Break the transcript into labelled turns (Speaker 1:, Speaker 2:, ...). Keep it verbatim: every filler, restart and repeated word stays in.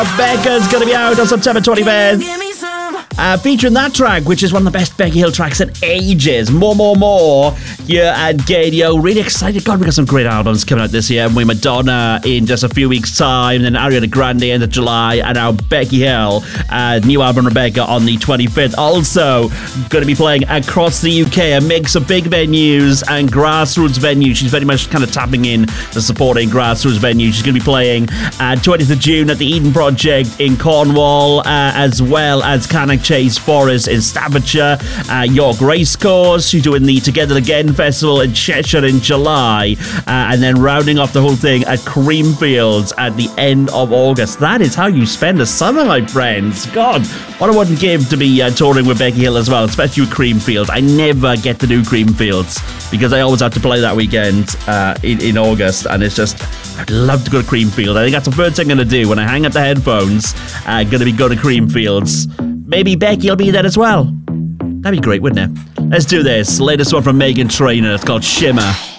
Speaker 1: Becca's going to be out on September twenty-fifth. Uh, featuring that track, which is one of the best Becky Hill tracks in ages. More, more, more here at Gadio. Really excited. God, we got some great albums coming out this year. We Madonna in just a few weeks' time, then Ariana Grande end of July, and now Becky Hill, uh, new album Rebecca on the twenty-fifth. Also, going to be playing across the U K, a mix of big venues and grassroots venues. She's very much kind of tapping in the supporting grassroots venues. She's going to be playing uh, twentieth of June at the Eden Project in Cornwall, uh, as well as Cannock Chase Forest in Staffordshire, uh, York Racecourse. She's doing the Together Again Festival in Cheshire in July, uh, and then rounding off the whole thing at Creamfields at the end of August. That is how you spend a summer, my friends. God, what I wouldn't give to be uh, touring with Becky Hill as well, especially with Creamfields. I never get to do Creamfields because I always have to play that weekend uh, in, in August, and it's just, I'd love to go to Creamfield. I think that's the first thing I'm going to do when I hang up the headphones. I'm uh, going to be going to Creamfields. Maybe Becky will be there as well. That'd be great, wouldn't it? Let's do this. Latest one from Meghan Trainor. It's called Shimmer.